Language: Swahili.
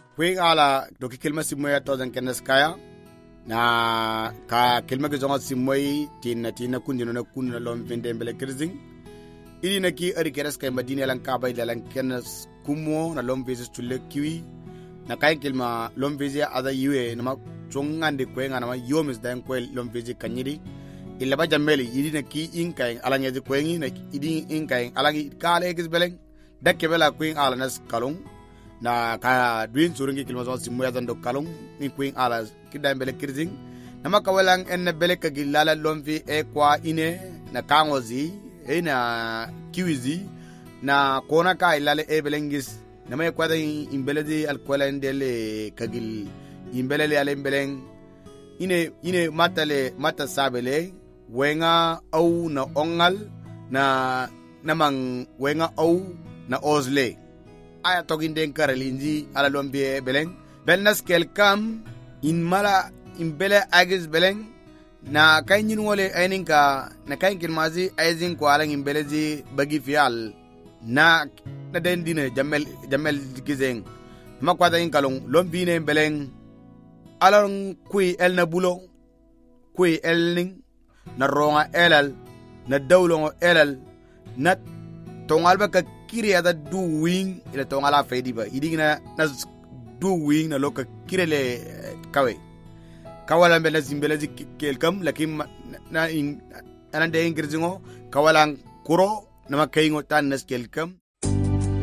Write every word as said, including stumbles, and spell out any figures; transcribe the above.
Kwen ala doki kilma simoya to dan kenes kaya na ka kilma ke zonga simoy tin tin kundino na kunna lom vende mbele kirzing ili na ki ari keres kay madina lan ka bay lan kenes kumo na lom vese tulle kiwi na kay kilma lom vese ada yue na ma chongande kwen na ma yomis dan kwel lom vese kanyidi illa ba jameli ili na ki inkay alanya de kwen na idi inkay alangi kale gis beleng dakke bela kwen ala nas kalong na ka duin surungi kilma zo simoya dan do kalong ni kwen ala kidam bele kirzing na makawalang en bele kagilala lomvi e kwa ine na kangozi e na kiwizi na kona ka ilale e belengis na may kwada imbele di alkola ndele kagil imbele le ale beleng ine ine matale mata sabele wenga au na ongal na namang wenga au na ozle aya togin den karalinji ala lombi e beleng belnas kelkam in mala imbele agis beleng na kainin wole aininka na kain kirmazi aizin ko alang imbele ji bagi fial na na den dine jamel jamel gizeng makwada in kalong lombine beleng along kui el na bulo kui elning na ronga elal na dawlongo elal na tongal ba ka kiriya da du wing ila tongala fedi ba idingna na du wing na loka kirele kawe kawala mbele zimbele zi kelkam lakim na in anande ingrizingo kawalang kuro na makaingo tan nas kelkam